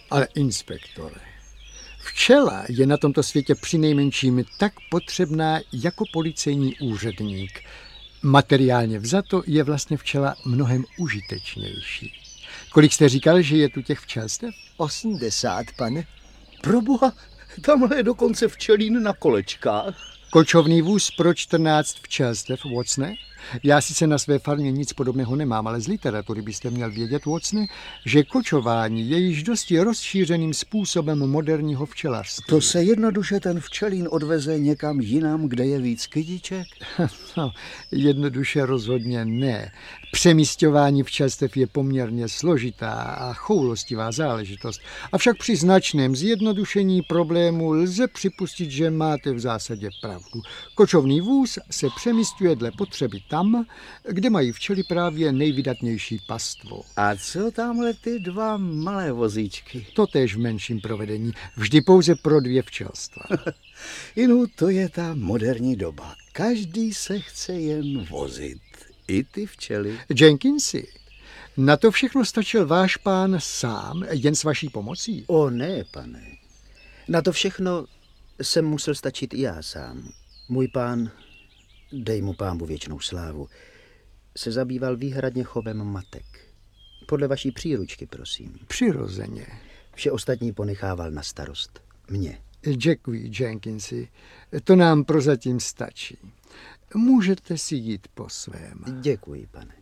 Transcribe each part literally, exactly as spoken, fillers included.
Ale inspektore, včela je na tomto světě přinejmenším tak potřebná jako policejní úředník. Materiálně vzato je vlastně včela mnohem užitečnější. Kolik jste říkal, že je tu těch včelstev? Osmdesát, pane. Proboha, tamhle je dokonce včelín na kolečkách. Kočovný vůz pro čtrnáct včelstev, Watsone? Já sice na své farmě nic podobného nemám, ale z literatury byste měl vědět, Watsone, že kočování je již dosti rozšířeným způsobem moderního včelařství. To se jednoduše ten včelín odveze někam jinam, kde je víc kytiček? No, jednoduše rozhodně ne. Přemísťování včelstev je poměrně složitá a choulostivá záležitost. Avšak při značném zjednodušení problému lze připustit, že máte v zásadě pravdu. Kočovný vůz se přemísťuje dle potřeby tam, kde mají včely právě nejvydatnější pastvu. A co tamhle ty dva malé vozíčky? Totéž v menším provedení, vždy pouze pro dvě včelstva. Inu, to je ta moderní doba. Každý se chce jen vozit. I ty včely. Jenkinsi, na to všechno stačil váš pán sám, jen s vaší pomocí? O ne, pane. Na to všechno jsem musel stačit i já sám. Můj pán, dej mu pánbu věčnou slávu, se zabýval výhradně chovem matek. Podle vaší příručky, prosím. Přirozeně. Vše ostatní ponechával na starost. Mně. Děkuji, Jenkinsi. To nám prozatím stačí. Můžete si jít po svém. Děkuji, pane.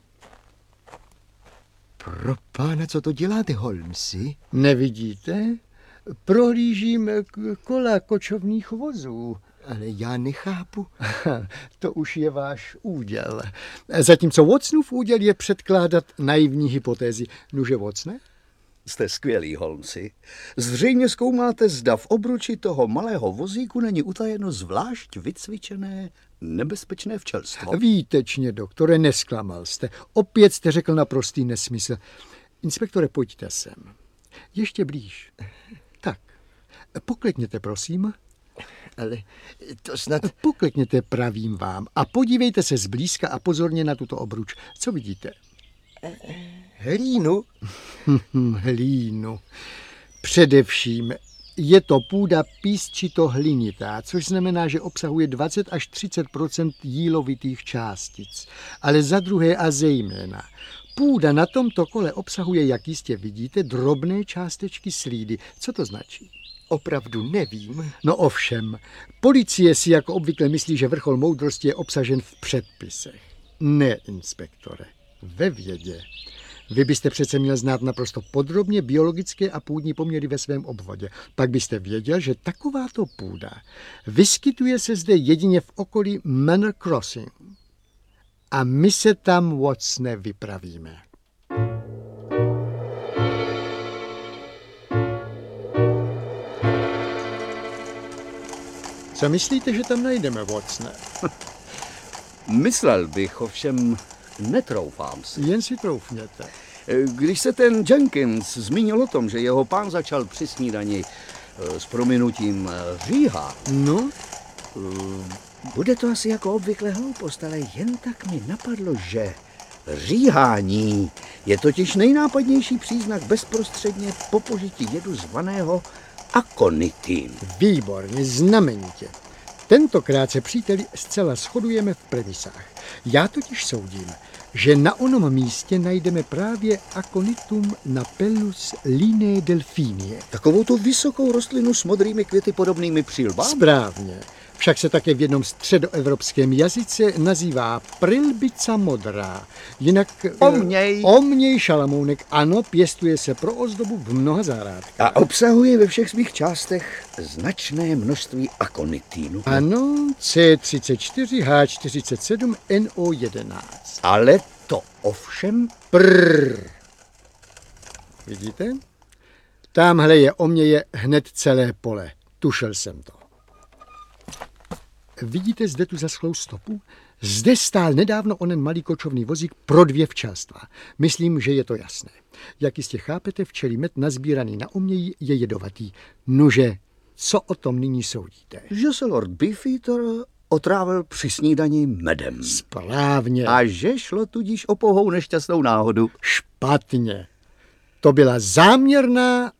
Pro pána, co to děláte, Holmesi? Nevidíte? Prohlížím kola kočovných vozů. Ale já nechápu. To už je váš úděl. Zatímco Watsonův úděl je předkládat naivní hypotézy. Nuže, Watsone? Jste skvělý, Holmesi. Zřejmě zkoumáte, zda v obruči toho malého vozíku není utajeno zvlášť vycvičené nebezpečné včelstvo. Výtečně, doktore, nesklamal jste. Opět jste řekl naprostý nesmysl. Inspektore, pojďte sem. Ještě blíž. Tak, poklekněte, prosím. Ale to snad... Poklekněte, pravím vám, a podívejte se zblízka a pozorně na tuto obruč. Co vidíte? Hlínu? Hlínu. Především je to půda písčito-hlinitá, což znamená, že obsahuje dvacet až třicet procent jílovitých částic. Ale za druhé a zejména, půda na tomto kole obsahuje, jak jistě vidíte, drobné částečky slídy. Co to značí? Opravdu nevím. No ovšem, policie si jako obvykle myslí, že vrchol moudrosti je obsažen v předpisech. Ne, inspektore, ve vědě. Vy byste přece měl znát naprosto podrobně biologické a půdní poměry ve svém obvodě. Pak byste věděl, že takováto půda vyskytuje se zde jedině v okolí Manor Crossing. A my se tam, Watsone, vypravíme. Co myslíte, že tam najdeme, Watsone? Myslel bych, ovšem netroufám si. Jen si troufněte. Když se ten Jenkins zmínil o tom, že jeho pán začal při snídani s prominutím říhat. No? Bude to asi jako obvykle hloupost, ale jen tak mi napadlo, že říhání je totiž nejnápadnější příznak bezprostředně po požití jedu zvaného akonitin. Výborně, znamenitě. Tentokrát se, příteli, zcela shodujeme v premisách. Já totiž soudím, že na onom místě najdeme právě Aconitum napellus linea delphinie. Takovou tu vysokou rostlinu s modrými květy podobnými přilbám? Správně. Však se také v jednom středoevropském jazyce nazývá prilbica modrá. Jinak... Omněj. Omněj šalamounek, ano, pěstuje se pro ozdobu v mnoha zahrádkách. A obsahuje ve všech svých částech značné množství akonitínu. Ano, C třicet čtyři, H čtyřicet sedm, N O jedenáct. Ale to ovšem... Prrr. Vidíte? Támhle je omněje hned celé pole. Tušil jsem to. Vidíte zde tu zaschlou stopu? Zde stál nedávno onen malý kočovný vozík pro dvě včelstva. Myslím, že je to jasné. Jak jistě chápete, včelí med nazbíraný na omněji je jedovatý. Nuže, co o tom nyní soudíte? Že se Lord Beefeater otrávil při snídani medem. Správně. A že šlo tudíž o pouhou nešťastnou náhodu. Špatně. To byla záměrná